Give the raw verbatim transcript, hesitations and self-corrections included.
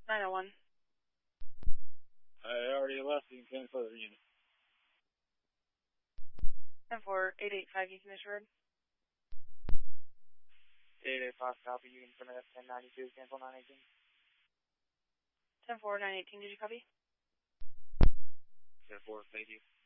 nine oh one. I already left the ten further unit. ten four, eight eight five East Mission Road. eight eight five, copy. You can permit ten ninety-two, cancel nine eighteen. ten four, nine eighteen, did you copy? ten four, thank you.